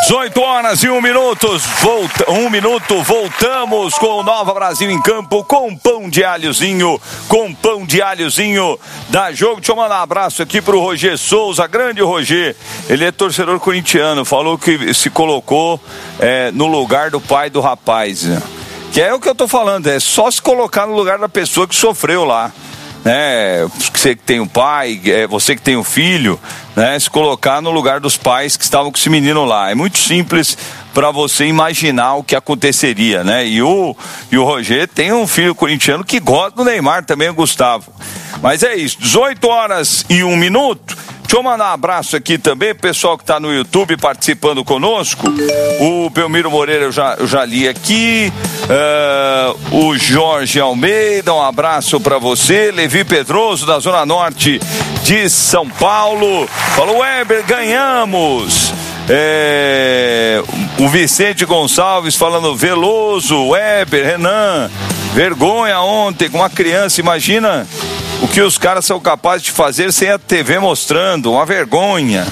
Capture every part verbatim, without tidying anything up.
dezoito horas e um minuto, volta, um minuto, voltamos com o Nova Brasil em Campo, com pão de alhozinho, com pão de alhozinho da Jogo. Deixa eu mandar um abraço aqui pro Roger Souza, grande Roger, ele é torcedor corintiano, falou que se colocou é, no lugar do pai do rapaz, que é o que eu tô falando, é só se colocar no lugar da pessoa que sofreu lá. Né, você que tem um pai, você que tem um filho, né, se colocar no lugar dos pais que estavam com esse menino lá. É muito simples para você imaginar o que aconteceria, né? E o, e o Roger tem um filho corintiano que gosta do Neymar também, o Gustavo. Mas é isso, dezoito horas e um minuto. Deixa eu mandar um abraço aqui também, pessoal que está no YouTube participando conosco. O Belmiro Moreira eu já, eu já li aqui. Uh, o Jorge Almeida, um abraço para você. Levi Pedroso, da Zona Norte de São Paulo. Falou, Weber, ganhamos. É, o Vicente Gonçalves falando, Veloso, Weber, Renan. Vergonha ontem com uma criança, imagina o que os caras são capazes de fazer sem a T V mostrando, uma vergonha.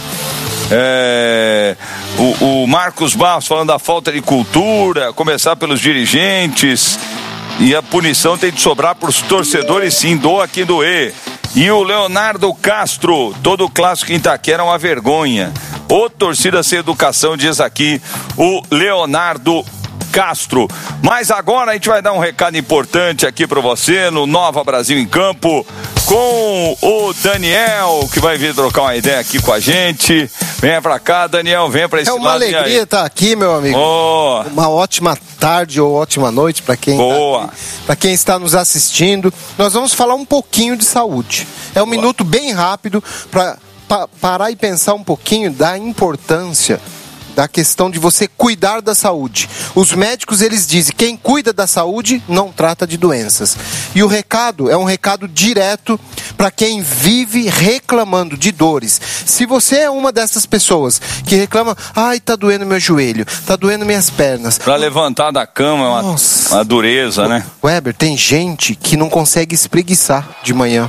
É, o, o Marcos Barros falando da falta de cultura, começar pelos dirigentes, e a punição tem de sobrar para os torcedores, sim, doa quem doer. E o Leonardo Castro, todo o clássico em Itaquera é uma vergonha. Ô torcida sem educação, diz aqui o Leonardo Castro. Mas agora a gente vai dar um recado importante aqui para você no Nova Brasil em Campo com o Daniel, que vai vir trocar uma ideia aqui com a gente. Venha pra cá, Daniel, venha pra esse lado. É uma lado alegria estar aqui, meu amigo. Oh. Uma ótima tarde ou ótima noite para quem, Boa. Tá, para quem está nos assistindo. Nós vamos falar um pouquinho de saúde. É um Boa. minuto bem rápido para pa, parar e pensar um pouquinho da importância da questão de você cuidar da saúde. Os médicos, eles dizem, quem cuida da saúde não trata de doenças. E o recado é um recado direto para quem vive reclamando de dores. Se você é uma dessas pessoas que reclama, ai, tá doendo meu joelho, tá doendo minhas pernas. Para levantar da cama é uma, uma dureza, né? Weber, tem gente que não consegue espreguiçar de manhã.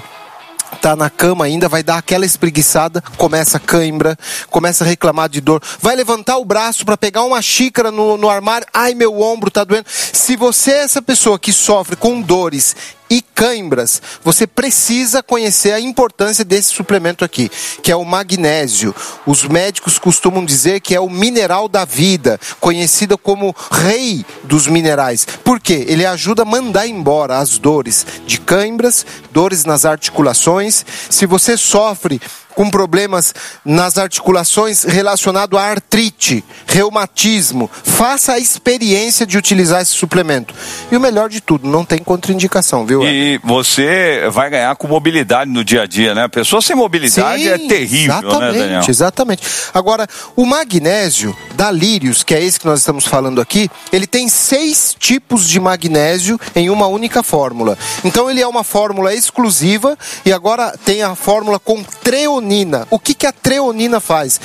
Tá na cama ainda, vai dar aquela espreguiçada, começa a cãibra, começa a reclamar de dor, vai levantar o braço para pegar uma xícara no, no armário, ai, meu ombro tá doendo. Se você é essa pessoa que sofre com dores e cãibras, você precisa conhecer a importância desse suplemento aqui, que é o magnésio. Os médicos costumam dizer que é o mineral da vida, conhecido como rei dos minerais. Por quê? Ele ajuda a mandar embora as dores de cãibras, dores nas articulações. Se você sofre com problemas nas articulações relacionado à artrite, reumatismo, faça a experiência de utilizar esse suplemento. E o melhor de tudo, não tem contraindicação, viu? E você vai ganhar com mobilidade no dia a dia, né? A pessoa sem mobilidade Sim, é terrível, exatamente, né, Daniel? Exatamente. Agora, o magnésio da Lírios, que é esse que nós estamos falando aqui, ele tem seis tipos de magnésio em uma única fórmula. Então ele é uma fórmula exclusiva e agora tem a fórmula com treonina. O que, que a treonina faz?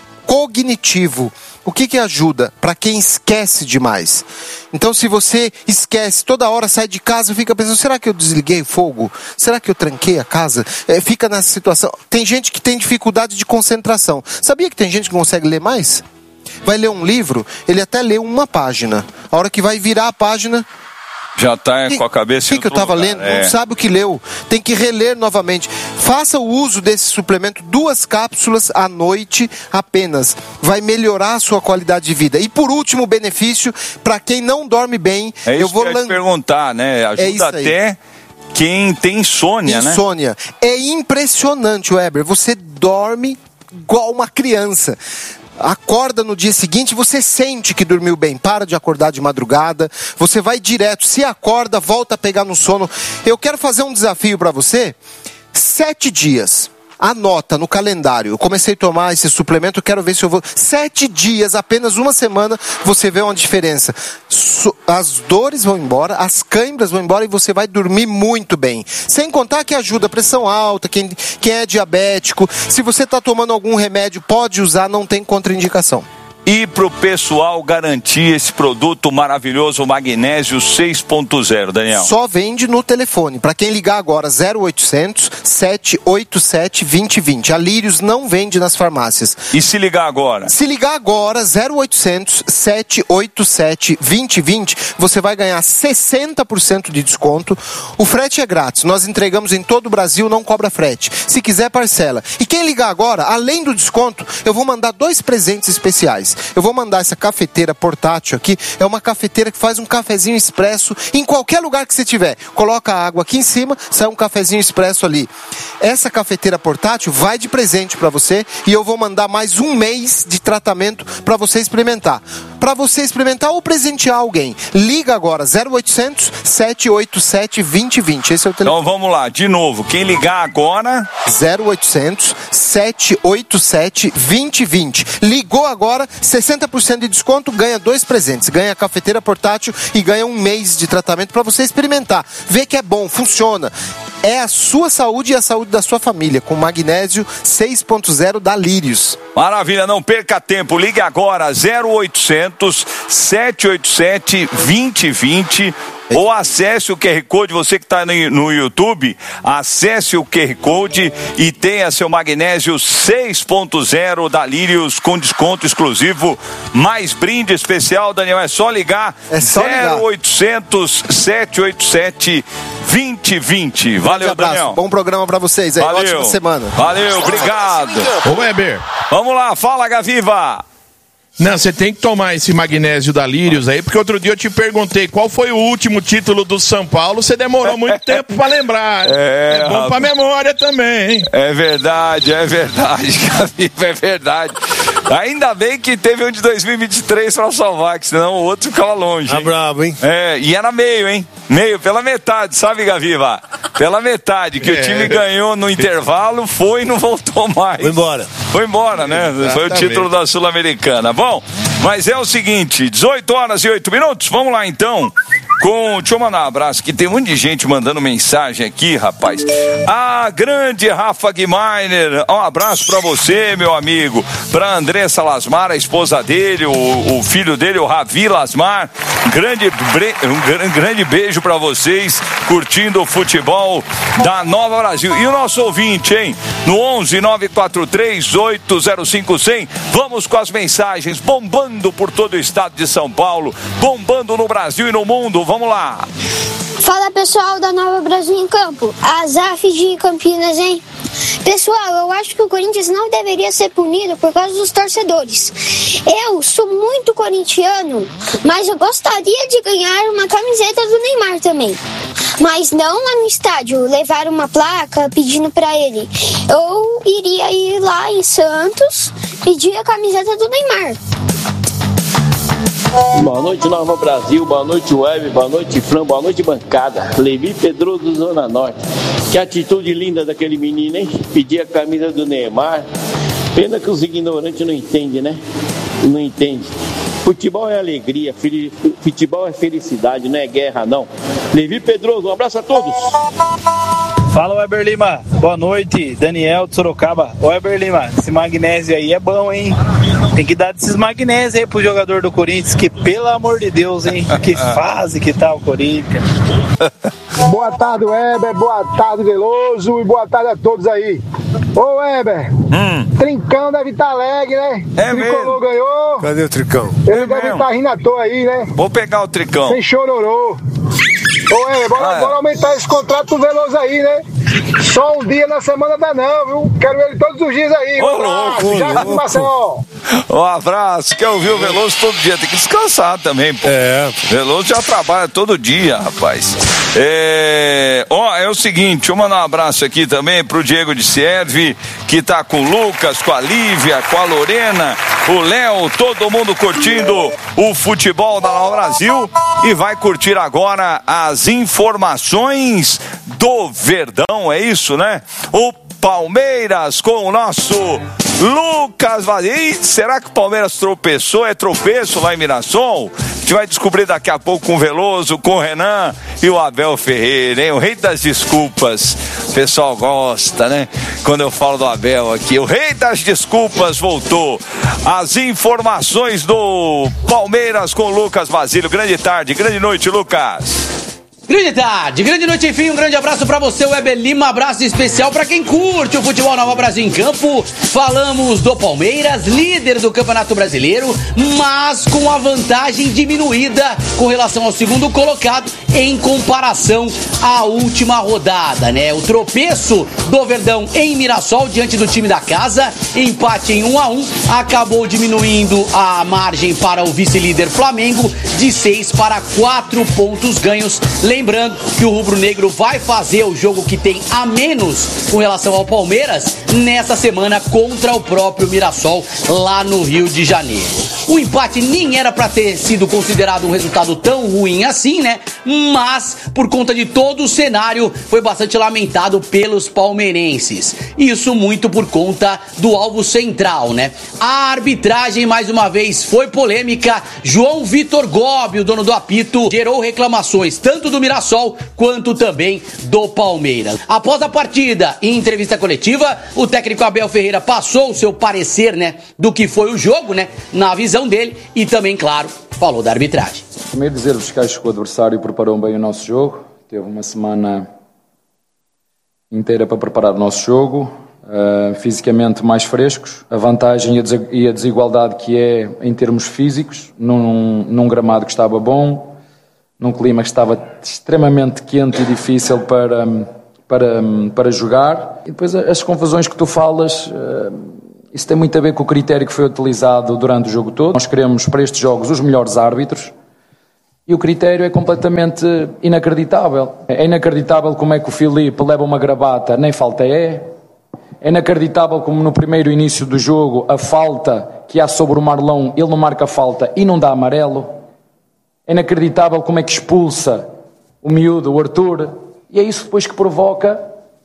Cognitivo. O que, que ajuda? Para quem esquece demais. Então, se você esquece, toda hora sai de casa e fica pensando, será que eu desliguei fogo? Será que eu tranquei a casa? É, fica nessa situação. Tem gente que tem dificuldade de concentração. Sabia que tem gente que consegue ler mais? Vai ler um livro, ele até lê uma página. A hora que vai virar a página... Já está com a cabeça em outro lugar. O que eu estava lendo? É. Não sabe o que leu. Tem que reler novamente. Faça o uso desse suplemento, duas cápsulas à noite apenas. Vai melhorar a sua qualidade de vida. E por último, o benefício, para quem não dorme bem... É isso eu vou que eu ia te perguntar, né? Ajuda é até quem tem insônia, né? Insônia. É impressionante, Weber. Você dorme igual uma criança. Acorda no dia seguinte, você sente que dormiu bem, para de acordar de madrugada, você vai direto, se acorda, volta a pegar no sono. Eu quero fazer um desafio para você, sete dias, anota no calendário, eu comecei a tomar esse suplemento, eu quero ver se eu vou, sete dias, apenas uma semana, você vê uma diferença, as dores vão embora, as cãibras vão embora e você vai dormir muito bem, sem contar que ajuda a pressão alta, quem, quem é diabético, se você está tomando algum remédio, pode usar, não tem contraindicação. e pro pessoal garantir esse produto maravilhoso, o Magnésio seis ponto zero, Daniel? Só vende no telefone. Para quem ligar agora, zero oitocentos, sete oito sete, dois zero dois zero. A Lírios não vende nas farmácias. E se ligar agora? Se ligar agora, zero oitocentos, sete oito sete, dois zero dois zero, você vai ganhar sessenta por cento de desconto. O frete é grátis. Nós entregamos em todo o Brasil, não cobra frete. Se quiser, parcela. E quem ligar agora, além do desconto, eu vou mandar dois presentes especiais. Eu vou mandar essa cafeteira portátil aqui. É uma cafeteira que faz um cafezinho expresso em qualquer lugar que você tiver. Coloca a água aqui em cima, sai um cafezinho expresso ali. Essa cafeteira portátil vai de presente para você e eu vou mandar mais um mês de tratamento para você experimentar. Para você experimentar ou presentear alguém. Liga agora, zero oitocentos, sete oito sete, dois zero dois zero. Esse é o telefone. Então vamos lá, de novo. Quem ligar agora... zero oitocentos, sete oito sete, dois zero dois zero. Ligou agora, sessenta por cento de desconto, ganha dois presentes. Ganha a cafeteira portátil e ganha um mês de tratamento para você experimentar. Ver que é bom, funciona. É a sua saúde e a saúde da sua família, com Magnésio seis ponto zero da Lírios. Maravilha, não perca tempo. Ligue agora, zero oitocentos, sete oito sete, dois zero dois zero. Ou acesse o Q R Code, você que está no YouTube, acesse o Q R Code e tenha seu Magnésio seis ponto zero da Lírios com desconto exclusivo, mais brinde especial, Daniel, é só ligar, é só ligar. zero oitocentos, sete oito sete, dois zero dois zero. Valeu, Daniel. Bom programa para vocês aí, Valeu. Ótima semana. Valeu, obrigado. Ô Weber. Vamos lá, fala, Gaviva. Não, você tem que tomar esse magnésio da Lírios aí, porque outro dia eu te perguntei qual foi o último título do São Paulo, você demorou muito tempo pra lembrar. É, é bom pra memória também, hein? É verdade, é verdade, Gaviva, é verdade. Ainda bem que teve um de dois mil e vinte e três pra salvar, que senão o outro ficava longe. Tá bravo, hein? É, e era meio, hein? Meio, pela metade, sabe, Gaviva? Pela metade, que é. o time ganhou no intervalo, foi e não voltou mais. Foi embora. Foi embora, né? Exatamente. Foi o título da Sul-Americana. Bom, mas é o seguinte, dezoito horas e oito minutos, vamos lá então. Com, deixa eu mandar um abraço, que tem um monte de gente mandando mensagem aqui, rapaz. A grande Rafa Guimainer, um abraço pra você, meu amigo. Pra Andressa Lasmar, a esposa dele, o, o filho dele, o Ravi Lasmar. Grande, um grande beijo pra vocês, curtindo o futebol da Nova Brasil. E o nosso ouvinte, hein? No onze, nove quatro três, oito zero cinco, cem. Vamos com as mensagens, bombando por todo o estado de São Paulo, bombando no Brasil e no mundo. Vamos lá. Fala, pessoal da Nova Brasil em Campo. Azaf de Campinas, hein? Pessoal, eu acho que o Corinthians não deveria ser punido por causa dos torcedores. Eu sou muito corintiano, mas eu gostaria de ganhar uma camiseta do Neymar também. Mas não lá no estádio, levar uma placa pedindo pra ele. Eu iria ir lá em Santos pedir a camiseta do Neymar. Boa noite, Nova Brasil, boa noite, Web, boa noite, Fran, boa noite, bancada. Levi Pedroso, Zona Norte. Que atitude linda daquele menino, hein? Pedir a camisa do Neymar. Pena que os ignorantes não entendem, né? Não entendem. Futebol é alegria, futebol é felicidade, não é guerra, não. Levi Pedroso, um abraço a todos. Fala, Weber Lima. Boa noite, Daniel de Sorocaba. Weber Lima, esse magnésio aí é bom, hein? Tem que dar desses magnésios aí pro jogador do Corinthians, que pelo amor de Deus, hein? Que fase que tá o Corinthians. Boa tarde, Weber. Boa tarde, Veloso. E boa tarde a todos aí. Ô, Weber. Hum. Trincão deve estar alegre, né? É Tricolor mesmo. ganhou. Cadê o Tricão? Ele é deve estar rindo à toa aí, né? Vou pegar o Tricão. Sem chororô. Ô, Weber, bora, ah, é. bora aumentar esse contrato do Veloso aí, né? Só um dia na semana dá não, viu? Quero ele todos os dias aí. Ô, louco, já com Marcelo. Um abraço. Quer ouvir o Veloso todo dia? Tem que descansar também, pô. É. Veloso já trabalha todo dia, rapaz. É, ó, é o seguinte, deixa eu mandar um abraço aqui também pro Diego de Serve, que tá com o Lucas, com a Lívia, com a Lorena, o Léo, todo mundo curtindo o futebol da Nova Brasil e vai curtir agora as informações do Verdão, é isso, né? O Palmeiras com o nosso Lucas Vazio. Será que o Palmeiras tropeçou? É tropeço lá em Mirassol? gente vai descobrir daqui a pouco com o Veloso, com o Renan e o Abel Ferreira, hein? O rei das desculpas. O pessoal gosta, né? Quando eu falo do Abel aqui, o rei das desculpas voltou. As informações do Palmeiras com o Lucas Basílio. Grande tarde, grande noite, Lucas. Grande tarde, grande noite, enfim, um grande abraço pra você, Weber Lima, abraço especial pra quem curte o futebol Nova Brasil em Campo. Falamos do Palmeiras, líder do Campeonato Brasileiro, mas com a vantagem diminuída com relação ao segundo colocado em comparação à última rodada, né? O tropeço do Verdão em Mirassol diante do time da casa, empate em um a um, acabou diminuindo a margem para o vice-líder Flamengo de seis para quatro pontos ganhos. Lembrando que o rubro-negro vai fazer o jogo que tem a menos com relação ao Palmeiras nessa semana contra o próprio Mirassol lá no Rio de Janeiro. O empate nem era para ter sido considerado um resultado tão ruim assim, né? Mas por conta de todo o cenário foi bastante lamentado pelos palmeirenses. Isso muito por conta do alvo central, né? A arbitragem mais uma vez foi polêmica. João Vitor Gobi, o dono do apito, gerou reclamações tanto do Mirassol quanto também do Palmeiras. Após a partida, em entrevista coletiva, o técnico Abel Ferreira passou o seu parecer, né, do que foi o jogo, né, na visão dele e também, claro, falou da arbitragem. Primeiro dizer-vos que acho que o adversário preparou bem o nosso jogo, teve uma semana inteira para preparar o nosso jogo, uh, fisicamente mais frescos, a vantagem e a desigualdade que é em termos físicos, num, num gramado que estava bom, num clima que estava extremamente quente e difícil para, para, para jogar. E depois as confusões que tu falas, isso tem muito a ver com o critério que foi utilizado durante o jogo todo. Nós queremos para estes jogos os melhores árbitros e o critério é completamente inacreditável. É inacreditável como é que o Filipe leva uma gravata, nem falta é. É inacreditável como no primeiro início do jogo a falta que há sobre o Marlão, ele não marca falta e não dá amarelo. É inacreditável como é que expulsa o miúdo, o Arthur, e é isso depois que provoca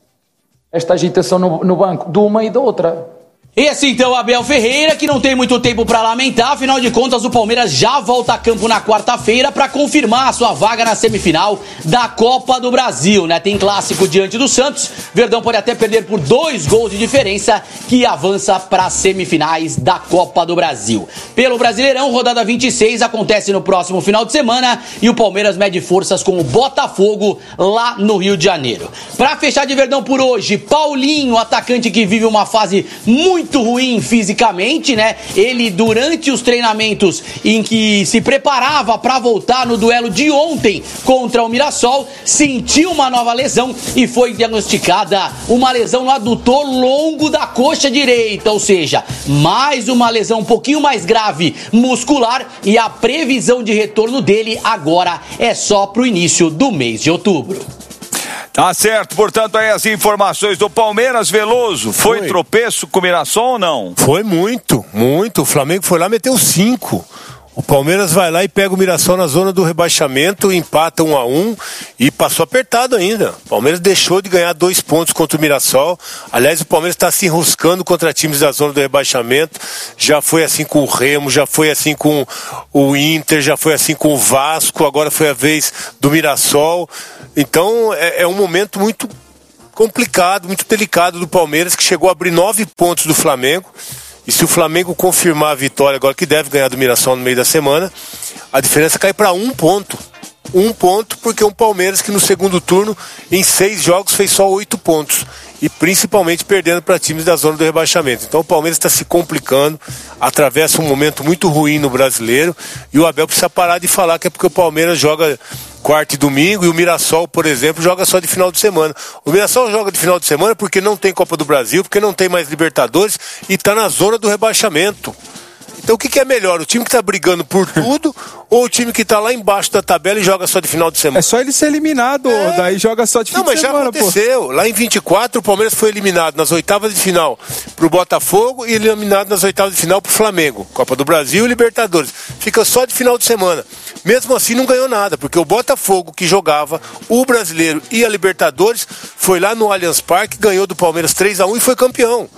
esta agitação no, no banco, de uma e da outra. Esse então Abel Ferreira, que não tem muito tempo para lamentar, afinal de contas o Palmeiras já volta a campo na quarta-feira para confirmar a sua vaga na semifinal da Copa do Brasil, né? Tem clássico diante do Santos, Verdão pode até perder por dois gols de diferença, que avança para as semifinais da Copa do Brasil. Pelo Brasileirão, rodada vinte e seis acontece no próximo final de semana e o Palmeiras mede forças com o Botafogo lá no Rio de Janeiro. Para fechar de Verdão por hoje, Paulinho, atacante que vive uma fase muito muito ruim fisicamente, né? Ele, durante os treinamentos em que se preparava para voltar no duelo de ontem contra o Mirassol, sentiu uma nova lesão e foi diagnosticada uma lesão no adutor longo da coxa direita, ou seja, mais uma lesão um pouquinho mais grave muscular, e a previsão de retorno dele agora é só pro início do mês de outubro. Tá certo, portanto, aí as informações do Palmeiras. Veloso, foi, foi tropeço com o Mirassol ou não? Foi muito, muito. O Flamengo foi lá e meteu cinco. O Palmeiras vai lá e pega o Mirassol na zona do rebaixamento, empata um a um e passou apertado ainda. O Palmeiras deixou de ganhar dois pontos contra o Mirassol. Aliás, o Palmeiras está se enroscando contra times da zona do rebaixamento. Já foi assim com o Remo, já foi assim com o Inter, já foi assim com o Vasco, agora foi a vez do Mirassol. Então é, é um momento muito complicado, muito delicado do Palmeiras, que chegou a abrir nove pontos do Flamengo. E se o Flamengo confirmar a vitória agora, que deve ganhar do Mirassol no meio da semana, a diferença cai para um ponto. Um ponto, porque é um Palmeiras que no segundo turno, em seis jogos, fez só oito pontos. E principalmente perdendo para times da zona do rebaixamento. Então o Palmeiras está se complicando, atravessa um momento muito ruim no Brasileiro. E o Abel precisa parar de falar que é porque o Palmeiras joga quarta e domingo, e o Mirassol, por exemplo, joga só de final de semana. O Mirassol joga de final de semana porque não tem Copa do Brasil, porque não tem mais Libertadores e está na zona do rebaixamento. Então o que, que é melhor? O time que está brigando por tudo ou o time que está lá embaixo da tabela e joga só de final de semana? É só ele ser eliminado, é. Daí joga só de fim não, de semana. Não, mas já aconteceu. Pô. Lá em vinte e quatro o Palmeiras foi eliminado nas oitavas de final pro Botafogo e eliminado nas oitavas de final pro Flamengo. Copa do Brasil e Libertadores. Fica só de final de semana. Mesmo assim não ganhou nada, porque o Botafogo, que jogava o Brasileiro e a Libertadores, foi lá no Allianz Parque, ganhou do Palmeiras três a um e foi campeão.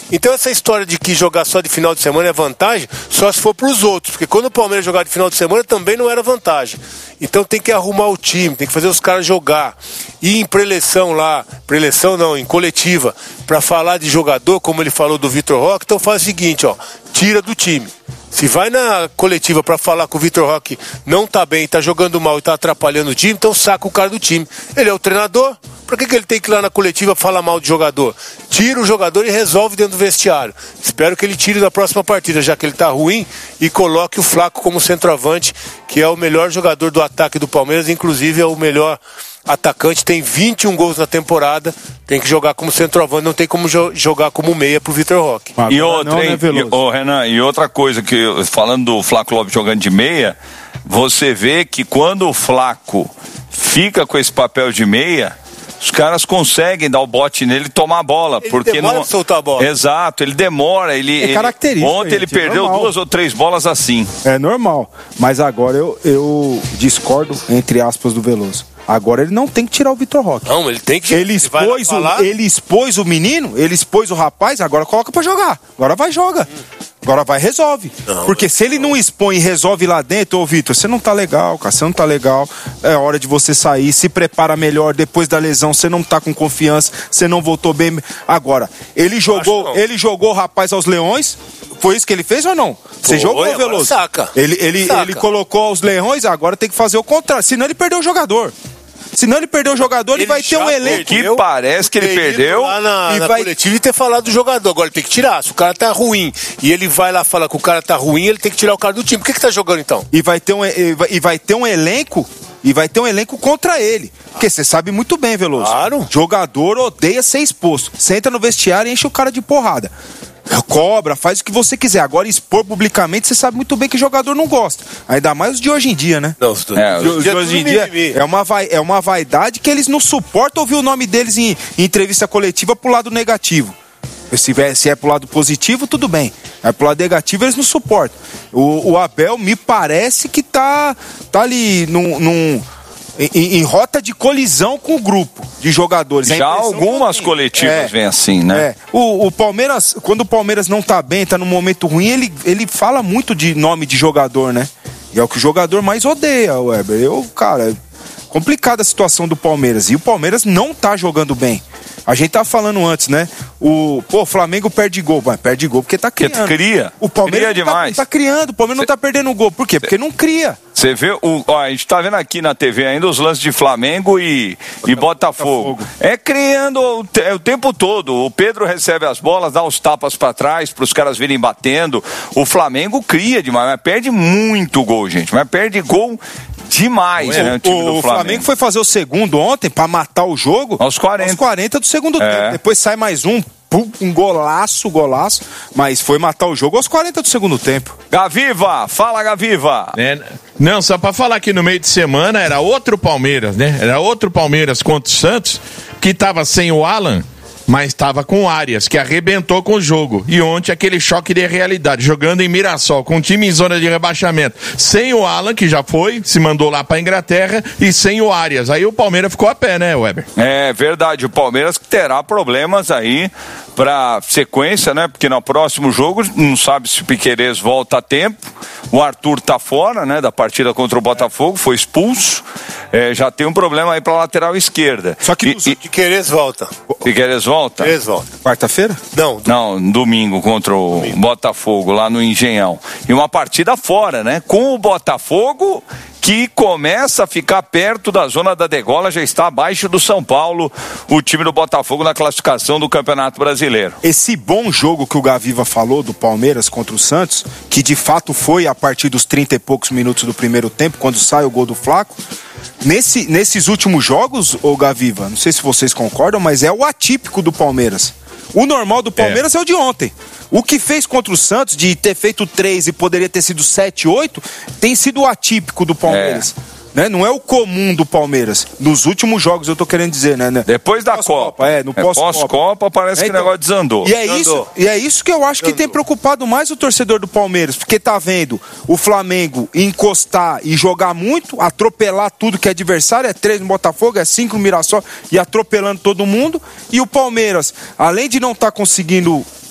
Então essa história de que jogar só de final de semana é vantagem, só se for pros outros, porque quando o Palmeiras jogar de final de semana também não era vantagem. Então tem que arrumar o time, tem que fazer os caras jogar. E em preleção lá, preleção não, em coletiva, pra falar de jogador, como ele falou do Vitor Roque, então faz o seguinte, ó, tira do time. Se vai na coletiva pra falar que o Vitor Roque não tá bem, tá jogando mal e tá atrapalhando o time, então saca o cara do time. Ele é o treinador, pra que, que ele tem que ir lá na coletiva falar mal de jogador? Tira o jogador e resolve dentro do vestiário. Espero que ele tire da próxima partida, já que ele tá ruim, e coloque o Flaco como centroavante, que é o melhor jogador do ataque do Palmeiras, inclusive é o melhor atacante, tem vinte e um gols na temporada, tem que jogar como centroavante, não tem como jo- jogar como meia pro Vitor Roque. E outra, não, hein, né, e, oh, Renan, e outra coisa, que falando do Flaco Lopes jogando de meia, você vê que quando o Flaco fica com esse papel de meia, os caras conseguem dar o bote nele e tomar a bola. Ele porque demora não... pra soltar a bola. Exato, ele demora. Ele, É característico. ele... Ontem ele gente, é perdeu normal. duas ou três bolas assim. É normal. Mas agora eu, eu discordo, entre aspas, do Veloso. Agora ele não tem que tirar o Vitor Roque. Não, ele tem que... Ele expôs, vai o, falar... ele expôs o menino, ele expôs o rapaz, agora coloca pra jogar. Agora vai, joga. Agora vai, resolve. Não, Porque se ele não expõe e resolve lá dentro, ô Vitor, você não tá legal, cara, você não tá legal. É hora de você sair, se prepara melhor. Depois da lesão, você não tá com confiança, você não voltou bem. Agora, ele jogou, ele jogou o rapaz aos leões. Foi isso que ele fez ou não? Você Foi, jogou, agora Veloso? saca. Ele, ele, Saca. ele colocou aos leões, agora tem que fazer o contrário. Senão ele perdeu o jogador. Senão ele perdeu o jogador, ele, Ele vai ter um já elenco. Que parece que ele Ter ido perdeu. lá na, e na vai- coletiva e ter falado do jogador. Agora ele tem que tirar. Se o cara tá ruim e ele vai lá falar que o cara tá ruim, ele tem que tirar o cara do time. Por que que tá jogando então? E vai ter um, e vai, e vai ter um elenco. E vai ter um elenco contra ele. Porque você sabe muito bem, Veloso. Claro. Jogador odeia ser exposto. Você entra no vestiário e enche o cara de porrada. Cobra, faz o que você quiser. Agora, expor publicamente, você sabe muito bem que jogador não gosta. Ainda mais os de hoje em dia, né? Não, tu... É, Os de hoje em dia é uma, vai, é uma vaidade que eles não suportam ouvir o nome deles em, em entrevista coletiva pro lado negativo. Se é, se é pro lado positivo, tudo bem. É pro lado negativo, eles não suportam. O, o Abel me parece que tá, tá ali num, num, em, em rota de colisão com o grupo de jogadores. A Já impressão algumas que eu tenho. coletivas É. vêm assim, né? É. O, o Palmeiras, quando o Palmeiras não tá bem, tá num momento ruim, ele, ele fala muito de nome de jogador, né? E é o que o jogador mais odeia, Weber. Eu, cara, é complicada a situação do Palmeiras. E o Palmeiras não tá jogando bem. A gente tá falando antes, né? O, pô, o Flamengo perde gol. Mas perde gol porque tá criando. Porque cria. O Palmeiras Cria não tá, demais. tá criando. O Palmeiras não tá perdendo gol. Por quê? Porque não cria. Você vê, o, ó, a gente tá vendo aqui na T V ainda os lances de Flamengo e, e Botafogo. Botafogo. É criando o, te- o tempo todo. O Pedro recebe as bolas, dá os tapas pra trás pros caras virem batendo. O Flamengo cria demais, mas perde muito gol, gente. Mas perde gol demais, né? O, time O, do o Flamengo. Flamengo foi fazer o segundo ontem pra matar o jogo. Aos quarenta. Aos quarenta do segundo É. tempo. Depois sai mais um. Pum, um golaço, golaço. Mas foi matar o jogo aos quarenta do segundo tempo. Gaviva, fala Gaviva. É, não, só pra falar que no meio de semana era outro Palmeiras, né? Era outro Palmeiras contra o Santos, que tava sem o Alan, mas tava com o Arias, que arrebentou com o jogo. E ontem aquele choque de realidade, jogando em Mirassol, com um time em zona de rebaixamento, sem o Alan, que já foi, se mandou lá pra Inglaterra, e sem o Arias. Aí o Palmeiras ficou a pé, né, Weber? É verdade, o Palmeiras terá problemas aí pra sequência, né? Porque no próximo jogo não sabe se o Piquerez volta a tempo. O Arthur tá fora, né? Da partida contra o Botafogo, foi expulso. É, já tem um problema aí pra lateral esquerda. Só que E- nos- e- De Queres volta. Piquerez volta? Queres volta. Quarta-feira? Não, Não, domingo contra o Botafogo, lá no Engenhão. E uma partida fora, né? Com o Botafogo, que começa a ficar perto da zona da degola, já está abaixo do São Paulo, o time do Botafogo na classificação do Campeonato Brasileiro. Esse bom jogo que o Gaviva falou do Palmeiras contra o Santos, que de fato foi a partir dos trinta e poucos minutos do primeiro tempo, quando sai o gol do Flaco. Nesse, nesses últimos jogos, ô Gaviva, não sei se vocês concordam, mas é o atípico do Palmeiras. O normal do Palmeiras é, é o de ontem. O que fez contra o Santos, de ter feito três e poderia ter sido sete, oito, tem sido o atípico do Palmeiras. É. Né? Não é o comum do Palmeiras. Nos últimos jogos, eu tô querendo dizer, né? né? Depois da Copa. É, no pós-Copa. Pós-Copa parece É, que então, o negócio desandou. E é, Desandou. isso, e é isso que eu acho que Desandou. tem preocupado mais o torcedor do Palmeiras, porque tá vendo o Flamengo encostar e jogar muito, atropelar tudo que é adversário, é três no Botafogo, é cinco no Mirassol, e atropelando todo mundo, e o Palmeiras, além de não estar conseguindo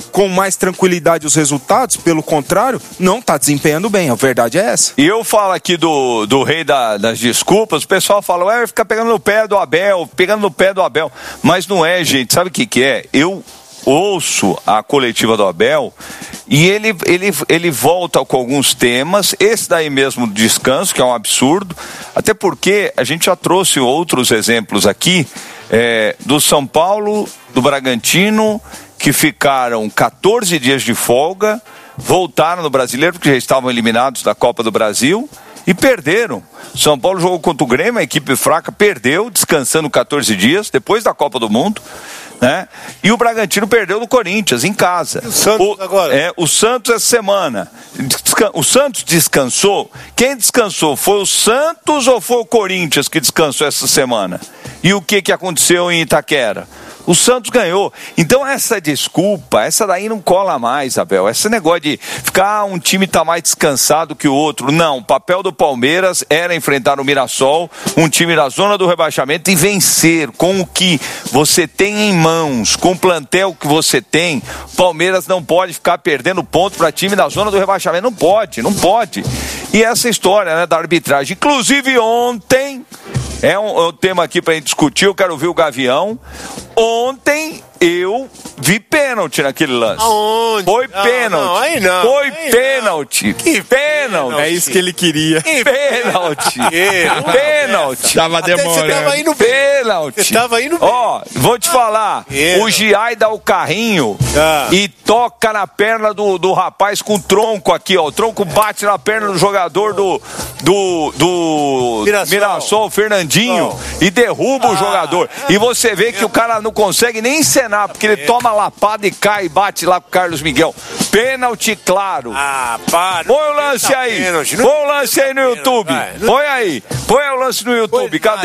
com mais tranquilidade os resultados, pelo contrário, não está desempenhando bem, a verdade é essa. E eu falo aqui do, do rei da, das desculpas, o pessoal fala, ué, fica pegando no pé do Abel, pegando no pé do Abel, mas não é, gente, sabe o que que é? Eu ouço a coletiva do Abel e ele, ele, ele volta com alguns temas, esse daí mesmo do descanso, que é um absurdo, até porque a gente já trouxe outros exemplos aqui, é, do São Paulo, do Bragantino, que ficaram quatorze dias de folga, voltaram no Brasileiro, porque já estavam eliminados da Copa do Brasil, e perderam. São Paulo jogou contra o Grêmio, a equipe fraca, perdeu, descansando quatorze dias, depois da Copa do Mundo, né? E o Bragantino perdeu do Corinthians, em casa. E o Santos o, agora? É, o Santos essa semana. Descan- o Santos descansou. Quem descansou? Foi o Santos ou foi o Corinthians que descansou essa semana? E o que, que aconteceu em Itaquera? O Santos ganhou. Então essa desculpa, essa daí não cola mais, Abel. Esse negócio de ficar um time tá mais descansado que o outro. Não, o papel do Palmeiras era enfrentar o Mirassol, um time da zona do rebaixamento, e vencer com o que você tem em mãos, com o plantel que você tem. O Palmeiras não pode ficar perdendo ponto para time da zona do rebaixamento. Não pode, não pode. E essa história, né, da arbitragem. Inclusive ontem, é um, é um tema aqui pra gente discutir, eu quero ouvir o Gavião. Ontem eu vi pênalti naquele lance. Aonde? Foi não, pênalti. Não, aí não. Foi aí pênalti. Não. Que pênalti. É isso que ele queria. Que Pênalti. Que Pênalti. Tava Até demorando. você tava indo bem. Pênalti. Você tava indo bem. Ó, vou te falar. Pênalti. O Giai dá o carrinho Ah. e toca na perna do, do rapaz com o tronco aqui, ó. O tronco bate na perna do jogador do do, do Mirassol. Mirassol, Fernandinho, Não. e derruba Ah. o jogador. E você vê que o cara não consegue nem encenar, porque ele toma lapada e cai e bate lá pro Carlos Miguel. Pênalti, claro. Ah, para. Põe o lance aí. Põe o lance aí no YouTube. Põe aí. Põe o lance no YouTube. Cadê?